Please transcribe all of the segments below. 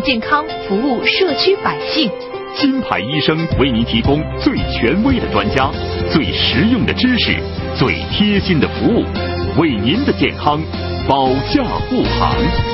健康，服务社区百姓。 金牌医生为您提供最权威的专家、最实用的知识、最贴心的服务，为您的健康保驾护航。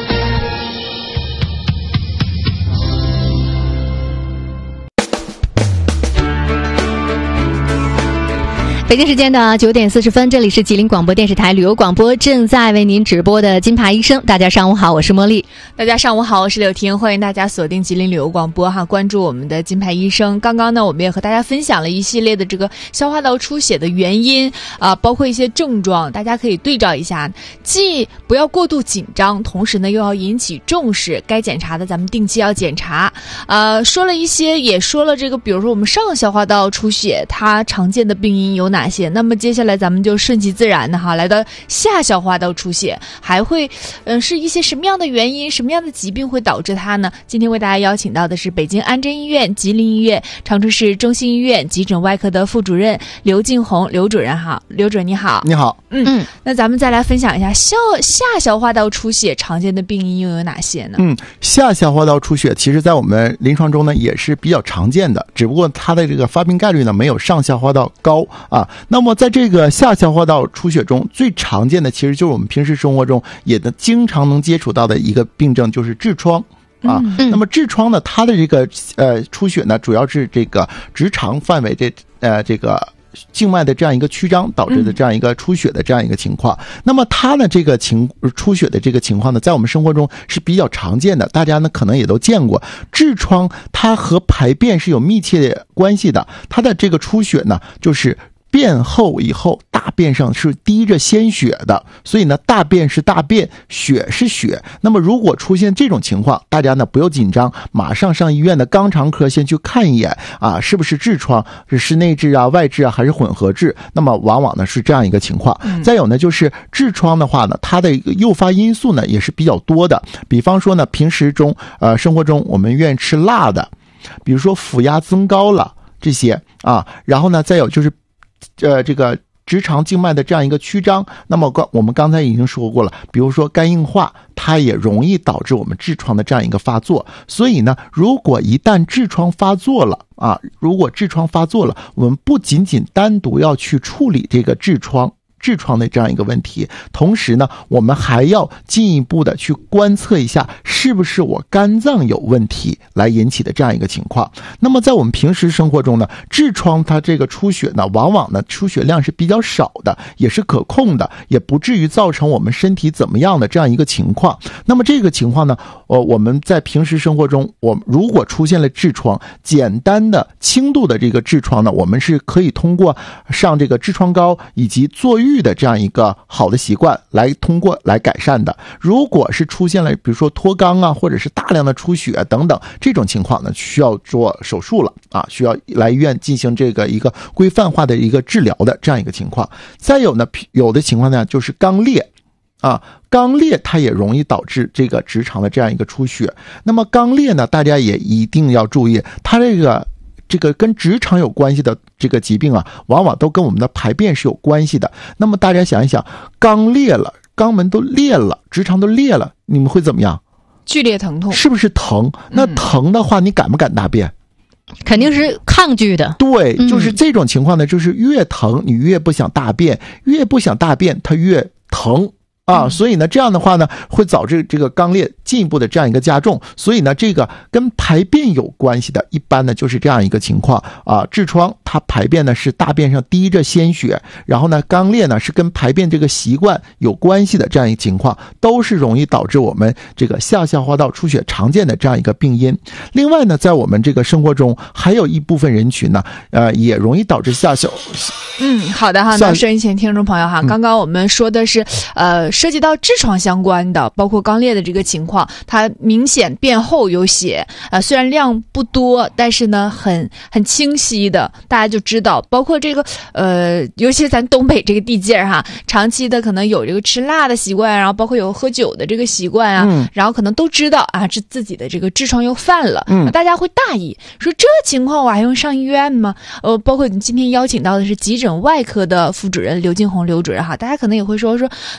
北京时间的9点40分，这里是吉林广播电视台旅游广播，正在为您直播的金牌医生。大家上午好，我是茉莉。 大家上午好，我是柳婷，欢迎大家锁定吉林旅游广播哈，关注我们的金牌医生。刚刚呢，我们也和大家分享了一系列的这个消化道出血的原因包括一些症状，大家可以对照一下，既不要过度紧张，同时呢又要引起重视，该检查的咱们定期要检查。说了一些，也说了这个，比如说我们上消化道出血，它常见的病因有哪些？那么接下来咱们就顺其自然的哈，来到下消化道出血，还会是一些什么样的原因，什么样的疾病会导致它呢？今天为大家邀请到的是北京安贞医院、吉林医院、长春市中心医院急诊外科的副主任刘静红刘主任哈，刘主任你好。 你好。 那咱们再来分享一下下消化道出血常见的病因又有哪些呢？ 下消化道出血其实在我们临床中呢也是比较常见的，只不过它的这个发病概率呢没有上消化道高啊。那么在这个下消化道出血中，最常见的其实就是我们平时生活中也经常能接触到的一个病症，就是痔疮啊。那么痔疮呢，它的这个出血呢，主要是这个直肠范围这个静脉的这样一个曲张导致的这样一个出血的这样一个情况。那么它呢这个出血的这个情况呢，在我们生活中是比较常见的，大家呢可能也都见过。痔疮它和排便是有密切关系的，它的这个出血呢，就是便后以后大便上是滴着鲜血的，所以呢大便是大便，血是血。那么如果出现这种情况，大家呢不要紧张，马上上医院的肛肠科先去看一眼啊，是不是痔疮，是内痔啊、外痔啊还是混合痔。那么往往呢是这样一个情况。再有呢就是痔疮的话呢，它的一个诱发因素呢也是比较多的，比方说呢平时中生活中我们愿意吃辣的，比如说腹压增高了这些啊，然后呢再有就是这个直肠静脉的这样一个曲张，那么我们刚才已经说过了，比如说肝硬化，它也容易导致我们痔疮的这样一个发作。所以呢，如果一旦痔疮发作了我们不仅仅单独要去处理这个痔疮的这样一个问题，同时呢我们还要进一步的去观测一下是不是我肝脏有问题来引起的这样一个情况。那么在我们平时生活中呢，痔疮它这个出血呢，往往呢出血量是比较少的，也是可控的，也不至于造成我们身体怎么样的这样一个情况。那么这个情况呢，我们在平时生活中，我们如果出现了痔疮，简单的轻度的这个痔疮呢，我们是可以通过上这个痔疮膏以及坐浴的这样一个好的习惯通过来改善的。如果是出现了比如说脱肛啊，或者是大量的出血等等这种情况呢，需要做手术了啊，需要来医院进行这个一个规范化的一个治疗的这样一个情况。再有呢，有的情况呢就是肛裂啊，肛裂它也容易导致这个直肠的这样一个出血。那么肛裂呢，大家也一定要注意，它这个跟直肠有关系的这个疾病啊，往往都跟我们的排便是有关系的。那么大家想一想，肛裂了，肛门都裂了，直肠都裂了，你们会怎么样？ 剧烈疼痛， 是不是疼？那疼的话，你敢不敢大便？ 肯定是抗拒的。 对，就是这种情况呢，就是越疼你越不想大便，越不想大便它越疼啊，所以呢这样的话呢会导致这个肛裂进一步的这样一个加重。所以呢这个跟排便有关系的，一般呢就是这样一个情况啊。痔疮它排便呢是大便上滴着鲜血，然后呢肛裂呢是跟排便这个习惯有关系的这样一个情况，都是容易导致我们这个下消化道出血常见的这样一个病因。另外呢，在我们这个生活中还有一部分人群呢也容易导致下消好的哈，那收音前听众朋友哈，刚刚我们说的是涉及到痔疮相关的，包括肛裂的这个情况，它明显便后有血虽然量不多，但是呢很清晰的，大家就知道。包括这个尤其咱东北这个地界哈，长期的可能有这个吃辣的习惯，然后包括有喝酒的这个习惯啊，然后可能都知道啊，这自己的这个痔疮又犯了，大家会大意说这情况我还用上医院吗？包括你今天邀请到的是急诊外科的副主任刘静红刘主任哈，大家可能也会说那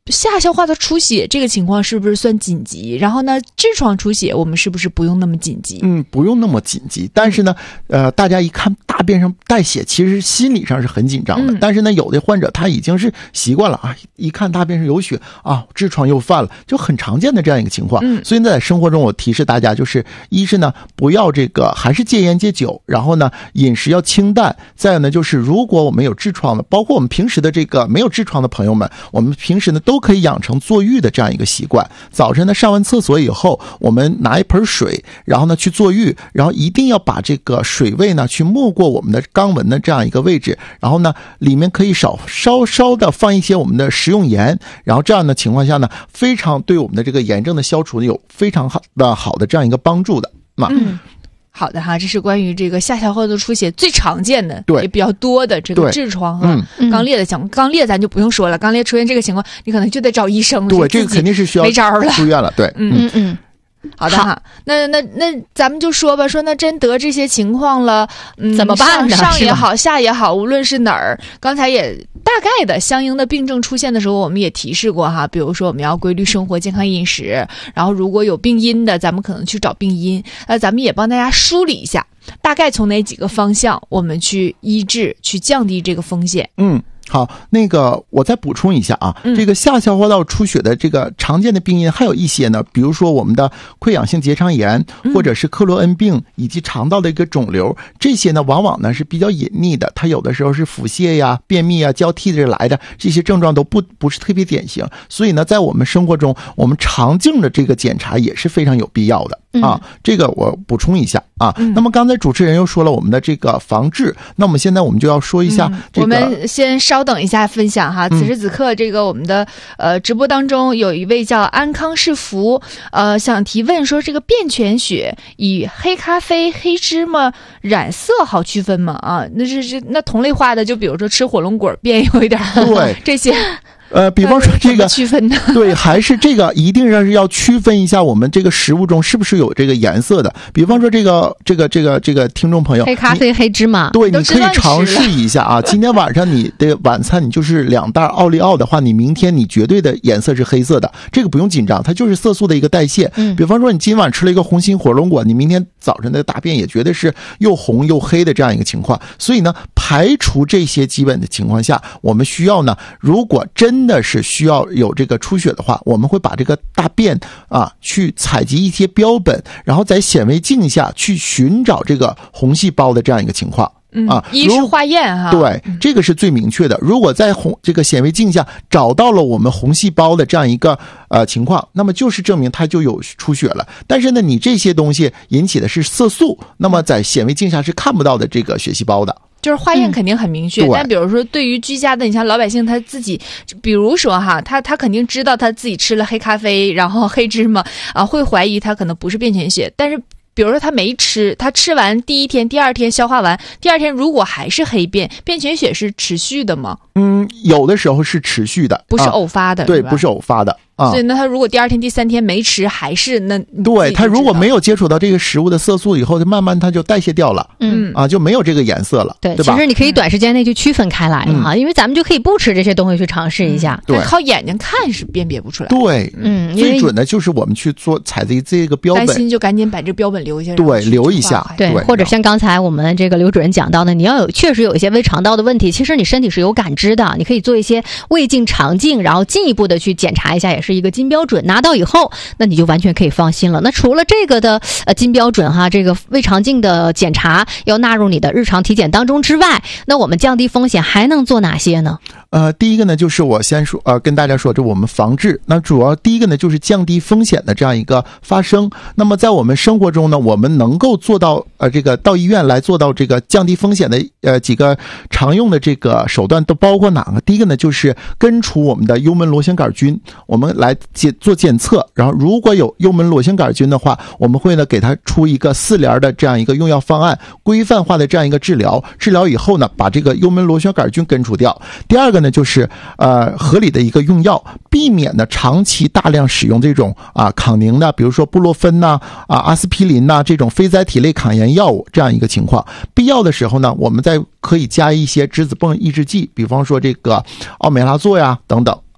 下消化道出血这个情况是不是算紧急？然后呢，痔疮出血我们是不是不用那么紧急？ 不用那么紧急。但是呢，大家一看大便上带血，其实心理上是很紧张的。但是呢，有的患者他已经是习惯了啊，一看大便上有血啊，痔疮又犯了，就很常见的这样一个情况。所以呢，在生活中我提示大家，就是一是呢，不要还是戒烟戒酒，然后呢，饮食要清淡。再有呢，就是如果我们有痔疮的，包括我们平时的没有痔疮的朋友们，我们平时呢都可以养成坐浴的这样一个习惯。早晨呢上完厕所以后，我们拿一盆水，然后呢去坐浴，然后一定要把这个水位呢去没过我们的肛门的这样一个位置，然后呢里面可以稍稍的放一些我们的食用盐，然后这样的情况下呢，非常对我们的这个炎症的消除有非常好的这样一个帮助的。 好的哈，这是关于这个下消化道出血最常见的，也比较多的这个痔疮哈。肛裂的讲，肛裂咱就不用说了，肛裂出现这个情况，你可能就得找医生了。 对，这个肯定是需要没招了， 住院了。对， 好的哈，那咱们就说吧，说那真得这些情况了， 怎么办呢？ 上也好，下也好，无论是哪儿，刚才也大概的相应的病症出现的时候，我们也提示过哈，比如说我们要规律生活、健康饮食，然后如果有病因的，咱们可能去找病因。咱们也帮大家梳理一下，大概从哪几个方向我们去医治，去降低这个风险。 好，我再补充一下啊，这个下消化道出血的这个常见的病因还有一些呢，比如说我们的溃疡性结肠炎，或者是克罗恩病，以及肠道的一个肿瘤，这些呢往往呢是比较隐匿的，它有的时候是腹泻呀、便秘啊交替着来的，这些症状都不是特别典型，所以呢在我们生活中，我们肠镜的这个检查也是非常有必要的。这个我补充一下啊。那么刚才主持人又说了我们的这个防治，那我们现在我们就要说一下我们先稍等一下分享哈。此时此刻这个我们的直播当中有一位叫安康是福想提问说，这个便泉血与黑咖啡、黑芝麻染色好区分吗？那同类化的，就比如说吃火龙果便有一点对这些。 比方说这个区分的， 对，还是这个一定是要区分一下我们这个食物中是不是有这个颜色的。比方说这个听众朋友， 黑咖啡、黑芝麻， 对，你可以尝试一下啊。今天晚上你的晚餐你就是2袋奥利奥的话，你明天你绝对的颜色是黑色的，这个不用紧张，它就是色素的一个代谢。比方说你今晚吃了一个红心火龙果，你明天早晨的大便也绝对是又红又黑的这样一个情况。所以呢，排除这些基本的情况下，我们需要呢，如果真的是需要有这个出血的话，我们会把这个大便去采集一些标本，然后在显微镜下去寻找这个红细胞的这样一个情况。 一是化验哈， 对，这个是最明确的。如果在这个显微镜下找到了我们红细胞的这样一个情况，那么就是证明它就有出血了。但是呢，你这些东西引起的是色素，那么在显微镜下是看不到的这个血细胞的。 就是化验肯定很明确，但比如说对于居家的，你像老百姓他自己，比如说哈，他肯定知道他自己吃了黑咖啡，然后黑芝麻会怀疑他可能不是便泉血，但是比如说他没吃，他吃完第一天、第二天消化完，第二天如果还是黑便，便泉血是持续的吗？ 有的时候是持续的， 不是偶发的， 对，不是偶发的。 所以那他如果第二天、第三天没吃，还是那对他如果没有接触到这个食物的色素以后，就慢慢它就代谢掉了，就没有这个颜色了，对吧？ 其实你可以短时间内就区分开来了哈，因为咱们就可以不吃这些东西去尝试一下， 对， 靠眼睛看是辨别不出来， 对，最准的就是我们去采集这个标本， 担心就赶紧把这标本留下， 对，留一下， 对，或者像刚才我们这个刘主任讲到的，你要确实有一些胃肠道的问题，其实你身体是有感知的，你可以做一些胃镜、肠镜，然后进一步的去检查一下，也是一个金标准。拿到以后，那你就完全可以放心了。那除了这个的金标准哈，这个胃肠镜的检查要纳入你的日常体检当中之外，那我们降低风险还能做哪些呢？ 第一个呢，就是我先说跟大家说，这我们防治。那主要第一个呢，就是降低风险的这样一个发生。那么在我们生活中呢，我们能够做到这个到医院来做到这个降低风险的几个常用的这个手段都包括哪个？第一个呢，就是根除我们的幽门螺旋杆菌，我们来做检测，然后如果有幽门螺旋杆菌的话，我们会呢给它出一个4联的这样一个用药方案，规范化的这样一个治疗以后呢，把这个幽门螺旋杆菌根除掉。第二个呢，就是合理的一个用药，避免呢长期大量使用这种抗凝的，比如说布洛芬呐、阿司匹林呐这种非甾体类抗炎药物这样一个情况。必要的时候呢，我们再可以加一些质子泵抑制剂，比方说这个奥美拉唑呀等等。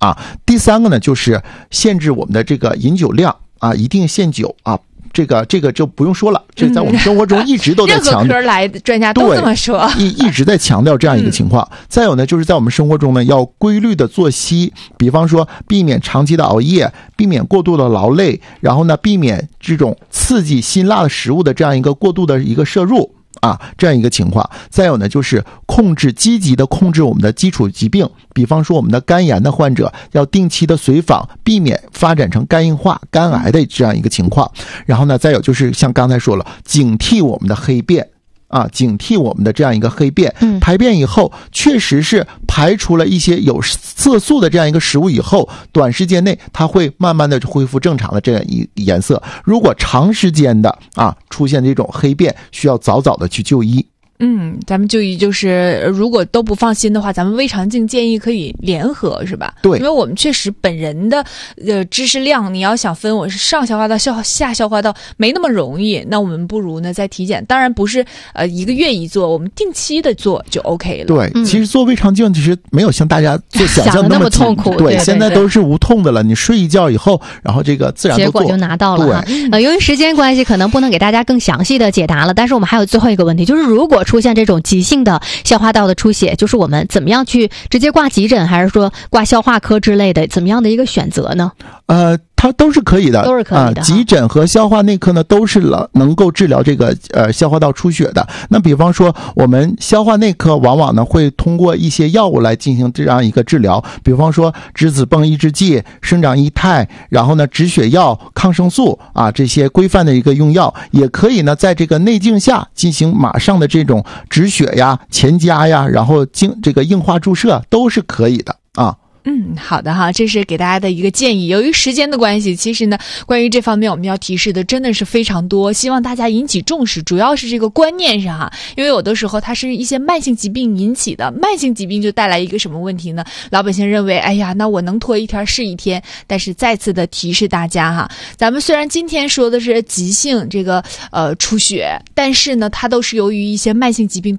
啊。第3个呢，就是限制我们的这个饮酒量啊，一定限酒啊。这个就不用说了，这在我们生活中一直都在强调， 任何科来的专家都这么说， 一直在强调这样一个情况。再有呢，就是在我们生活中呢，要规律的作息，比方说避免长期的熬夜，避免过度的劳累，然后呢，避免这种刺激辛辣的食物的这样一个过度的一个摄入。啊，这样一个情况。再有呢，就是积极的控制我们的基础疾病，比方说我们的肝炎的患者要定期的随访，避免发展成肝硬化、肝癌的这样一个情况。然后呢，再有就是像刚才说了，警惕我们的黑便。啊，警惕我们的这样一个黑便，排便以后确实是排除了一些有色素的这样一个食物以后，短时间内它会慢慢的恢复正常的这样一颜色。如果长时间的出现这种黑便，需要早早的去就医。 咱们就医就是如果都不放心的话，咱们胃肠镜建议可以联合，是吧？ 对， 因为我们确实本人的知识量，你要想分我是上消化道下消化道没那么容易，那我们不如呢在体检，当然不是1个月一做，我们定期的做就 OK 了。 对，其实做胃肠镜其实没有像大家做想象那么痛苦， 对，现在都是无痛的了，你睡一觉以后，然后这个自然结果就拿到了。由于时间关系，可能不能给大家更详细的解答了，但是我们还有最后一个问题，就是如果出现这种急性的消化道的出血，就是我们怎么样去直接挂急诊，还是说挂消化科之类的，怎么样的一个选择呢？ 它都是可以的， 都是可以的。 急诊和消化内科呢，都是能够治疗这个消化道出血的。那比方说，我们消化内科往往呢会通过一些药物来进行这样一个治疗，比方说质子泵抑制剂、生长液肽，然后呢止血药、抗生素啊这些规范的一个用药，也可以呢在这个内镜下进行马上的这种止血呀、前夹呀，然后这个硬化注射都是可以的啊。 好的哈，这是给大家的一个建议。由于时间的关系，其实呢，关于这方面我们要提示的真的是非常多，希望大家引起重视，主要是这个观念上哈，因为有的时候它是一些慢性疾病引起的，慢性疾病就带来一个什么问题呢？老百姓认为，哎呀，那我能拖一天是一天，但是再次的提示大家哈，咱们虽然今天说的是急性这个出血，但是呢，它都是由于一些慢性疾病